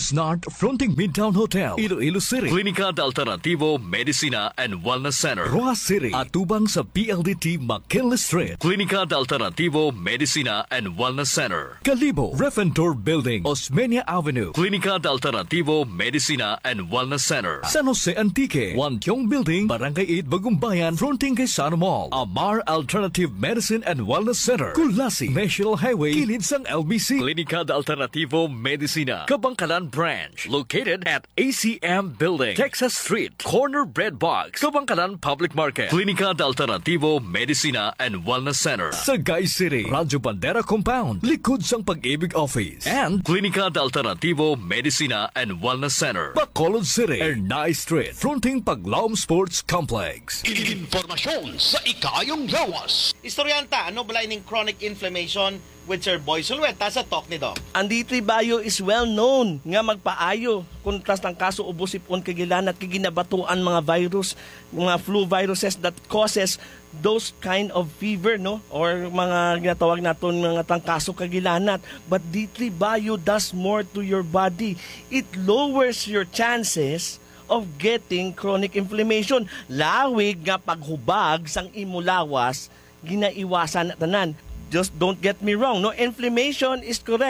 First North, fronting Midtown Hotel, Iloilo City. Klinika de Alternativo Medicina and Wellness Center. Roa City, atubang sa PLDT McKinley Street. Klinika de Alternativo Medicina and Wellness Center. Kalibo, Refentor Building, Osmeña Avenue. Klinika de Alternativo Medicina and Wellness Center. San Jose Antique, Wantiong Building, Barangay 8, Bagumbayan, fronting kay Sana Mall. Amar Alternative Medicine and Wellness Center. Kulasi, National Highway, kilid sang LBC. Klinika de Alternativo Medicina, Kabangkalan Branch, located at ACM Building, Texas Street, Corner Bread Box, Kabangkalan Public Market. Klinika de Alternativo Medicina and Wellness Center. Sagay City, Radyo Bandera Compound, likod sang Pag-ibig Office. And Klinika de Alternativo Medicina and Wellness Center. Bacolod City, Ernay Street, fronting Paglaom Sports Complex. Informasyon sa ikayong lawas. Istoryanta, ano balay ning chronic inflammation with Sir Boy Sulweta sa Talk ni Doc. Ang D3 Bio is well known nga magpaayo kontras ng kaso ubo sipon kagilan at kiginabatuan mga virus, mga flu viruses that causes those kind of fever, no? Or mga ginatawag naton mga tangkaso kagilanat. But D3 Bio does more to your body. It lowers your chances of getting chronic inflammation. Lawig nga paghubag sang imulawas ginaiwasan tanan. Just don't get me wrong, no? Inflammation is correct.